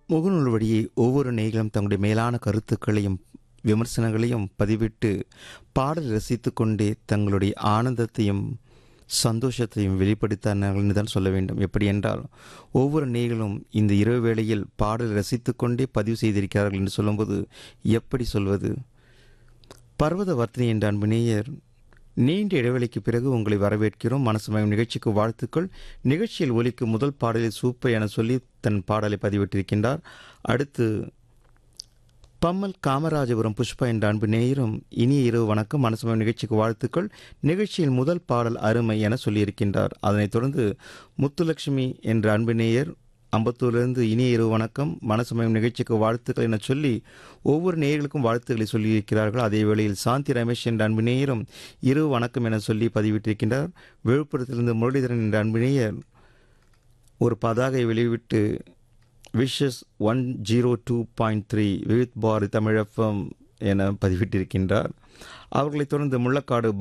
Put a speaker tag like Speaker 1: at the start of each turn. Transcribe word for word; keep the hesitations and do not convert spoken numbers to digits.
Speaker 1: முகநூல் வழியே ஒவ்வொரு நேயர்களும் தங்களுடைய மேலான கருத்துக்களையும் விமர்சனங்களையும் பதிவிட்டு பாடல் ரசித்து கொண்டே தங்களுடைய ஆனந்தத்தையும் சந்தோஷத்தையும் வெளிப்படுத்தினார்கள் என்று தான் சொல்ல வேண்டும். எப்படி என்றால், ஒவ்வொரு நேயர்களும் இந்த இரவு வேளையில் பாடல் ரசித்து கொண்டே பதிவு செய்திருக்கிறார்கள் என்று சொல்லும்போது எப்படி சொல்வது? பர்வத வர்த்தினி என்ற அன்பு நேயர், நீண்ட இடைவெளிக்கு பிறகு உங்களை வரவேற்கிறோம். மனசுமயம் நிகழ்ச்சிக்கு வாழ்த்துக்கள். நிகழ்ச்சியில் ஒலிக்கும் முதல் பாடலில் சூப்பர் என சொல்லி தன் பாடலை பதிவிட்டிருக்கின்றார். அடுத்து பம்மல் காமராஜபுரம் புஷ்பா என்ற அன்பு நேயரும் இனிய இரவு வணக்கம், மனசுமயம் நிகழ்ச்சிக்கு வாழ்த்துக்கள். நிகழ்ச்சியில் முதல் பாடல் அருமை என சொல்லியிருக்கின்றார். அதனைத் தொடர்ந்து முத்துலட்சுமி என்ற அன்பு நேயர் அம்பத்தூரிலிருந்து இனிய இரவு வணக்கம், மனசுமயம் நிகழ்ச்சிக்கு வாழ்த்துக்கள் என சொல்லி ஒவ்வொரு நேயர்களுக்கும் வாழ்த்துக்களை சொல்லியிருக்கிறார்கள். அதே வேளையில் சாந்தி ரமேஷ் என்ற அன்பு நேயரும் இரவு வணக்கம் என சொல்லி பதிவிட்டிருக்கின்றார். விழுப்புரத்திலிருந்து முரளிதரன் என்ற அன்பு நேயர் ஒரு பதாகை வெளிவிட்டு wishes one zero two point three Vividh Bharathi Tamil FM என பதிவிட்டிருக்கின்றார். அவர்களைத் தொடர்ந்து முள்ளக்காடு